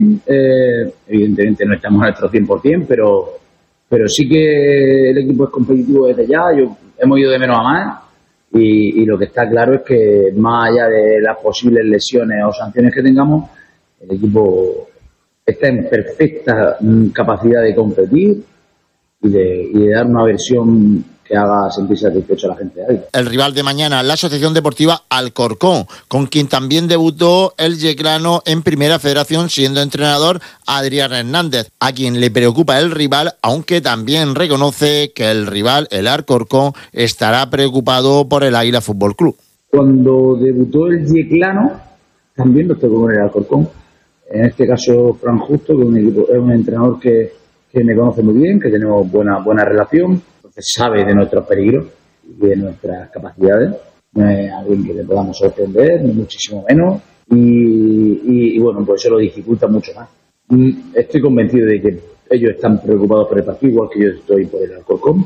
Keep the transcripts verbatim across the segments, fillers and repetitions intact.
Eh, evidentemente no estamos a nuestro cien por ciento, pero, pero sí que el equipo es competitivo desde ya. Yo, hemos ido de menos a más y, y lo que está claro es que más allá de las posibles lesiones o sanciones que tengamos, el equipo está en perfecta capacidad de competir y de, y de dar una versión que haga sentir satisfecho a la gente de ahí. El rival de mañana, la Asociación Deportiva Alcorcón, con quien también debutó el yeclano en Primera Federación, siendo entrenador Adrián Hernández, a quien le preocupa el rival, aunque también reconoce que el rival, el Alcorcón, estará preocupado por el Águila Fútbol Club. Cuando debutó el yeclano, también lo tocó con el Alcorcón. En este caso, Fran Justo, que es un, equipo, es un entrenador que, que me conoce muy bien, que tenemos buena, buena relación. Sabe de nuestros peligros y de nuestras capacidades. No es alguien que le podamos sorprender, ni muchísimo menos. Y, y, y bueno, pues eso lo dificulta mucho más. Estoy convencido de que ellos están preocupados por el partido, igual que yo estoy por el Alcorcón.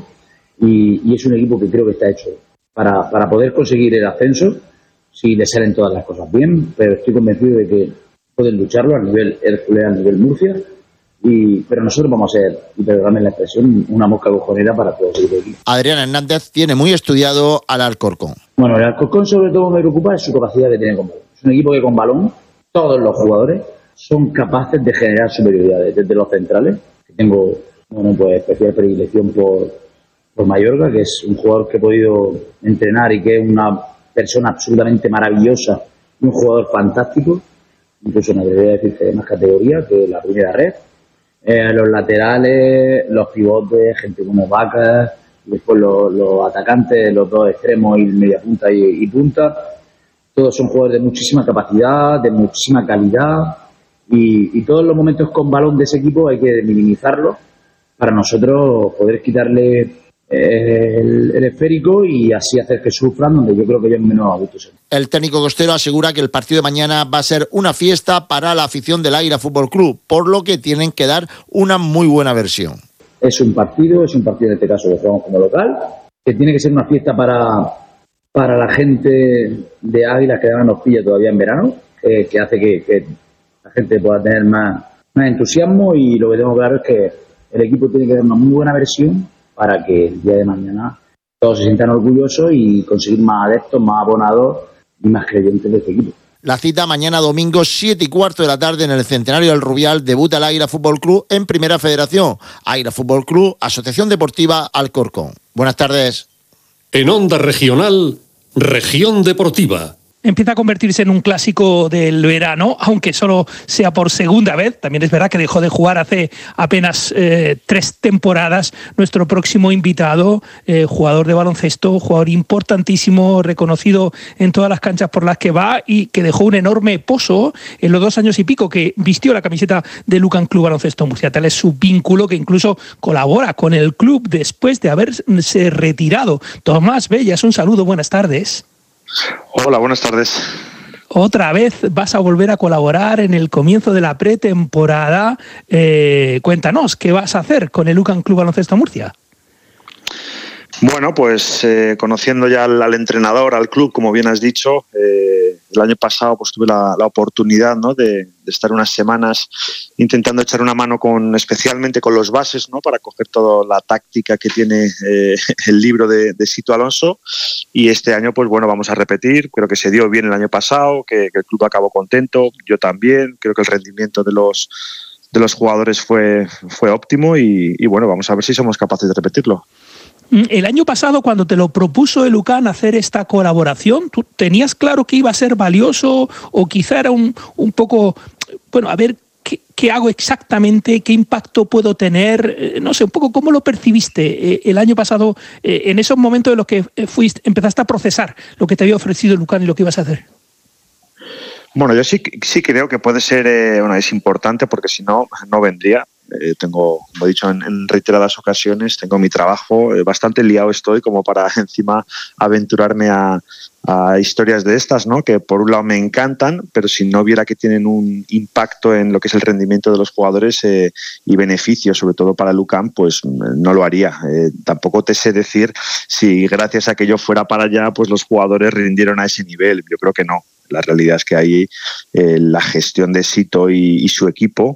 Y, y es un equipo que creo que está hecho para, para poder conseguir el ascenso, si le salen todas las cosas bien. Pero estoy convencido de que pueden lucharlo a nivel Hércules, a nivel Murcia. Y, pero nosotros vamos a ser, y perdóname la expresión, una mosca cojonera para todos los equipos. Adrián Hernández tiene muy estudiado al Alcorcón. Bueno, el Alcorcón sobre todo me preocupa es su capacidad que tiene con balón. Es un equipo que con balón, todos los jugadores son capaces de generar superioridades, desde los centrales, que tengo, bueno, pues especial predilección por, por Mayorga, que es un jugador que he podido entrenar y que es una persona absolutamente maravillosa, un jugador fantástico, incluso me atrevería a decir que de más categoría que la primera red. Eh, los laterales, los pivotes, gente como Vaca, y después los, los atacantes, los dos extremos y media punta y, y punta. Todos son jugadores de muchísima capacidad, de muchísima calidad y, y todos los momentos con balón de ese equipo hay que minimizarlos para nosotros poder quitarle eh, el, el esférico y así hacer que sufran, donde yo creo que ellos menos a gusto son. El técnico costero asegura que el partido de mañana va a ser una fiesta para la afición del Águila Fútbol Club, por lo que tienen que dar una muy buena versión. Es un partido, es un partido en este caso que jugamos como local, que tiene que ser una fiesta para, para la gente de Águila que ahora nos pilla todavía en verano, que, que hace que, que la gente pueda tener más, más entusiasmo y lo que tengo claro es que el equipo tiene que dar una muy buena versión para que el día de mañana todos se sientan orgullosos y conseguir más adeptos, más abonados y más creyentes de este equipo. La cita mañana domingo, siete y cuarto de la tarde en el Centenario del Rubial, debuta el Águila Fútbol Club en Primera Federación. Águila Fútbol Club, Asociación Deportiva Alcorcón. Buenas tardes. En Onda Regional, Región Deportiva. Empieza a convertirse en un clásico del verano, aunque solo sea por segunda vez. También es verdad que dejó de jugar hace apenas eh, tres temporadas. Nuestro próximo invitado, eh, jugador de baloncesto, jugador importantísimo, reconocido en todas las canchas por las que va y que dejó un enorme pozo en los dos años y pico que vistió la camiseta de Lucan Club Baloncesto Murcia. Tal es su vínculo que incluso colabora con el club después de haberse retirado. Tomás Bellas, un saludo, buenas tardes. Hola, buenas tardes. Otra vez vas a volver a colaborar en el comienzo de la pretemporada. Eh, cuéntanos, ¿qué vas a hacer con el Lucan Club Baloncesto Murcia? Bueno, pues eh, conociendo ya al, al entrenador, al club, como bien has dicho, eh, el año pasado pues tuve la, la oportunidad, ¿no?, de, de estar unas semanas intentando echar una mano con, especialmente con los bases, ¿no?, para coger toda la táctica que tiene eh, el libro de, de Sito Alonso. Y este año, pues bueno, vamos a repetir. Creo que se dio bien el año pasado, que, que el club acabó contento, yo también. Creo que el rendimiento de los de los jugadores fue, fue óptimo y, y bueno, vamos a ver si somos capaces de repetirlo. El año pasado, cuando te lo propuso el Lucan hacer esta colaboración, ¿tú tenías claro que iba a ser valioso o quizá era un, un poco, bueno, a ver qué, qué hago exactamente, qué impacto puedo tener? Eh, no sé, un poco cómo lo percibiste eh, el año pasado, eh, en esos momentos en los que fuiste, empezaste a procesar lo que te había ofrecido el Lucan y lo que ibas a hacer. Bueno, yo sí, sí creo que puede ser, eh, bueno, es importante porque si no, no vendría. Eh, tengo, como he dicho en, en reiteradas ocasiones, tengo mi trabajo, eh, bastante liado estoy como para encima aventurarme a, a historias de estas, ¿no? Que por un lado me encantan, pero si no viera que tienen un impacto en lo que es el rendimiento de los jugadores eh, y beneficio, sobre todo para el U C A M, pues no lo haría. Eh, tampoco te sé decir si gracias a que yo fuera para allá, pues los jugadores rindieron a ese nivel. Yo creo que no. La realidad es que ahí eh, la gestión de Sito y, y su equipo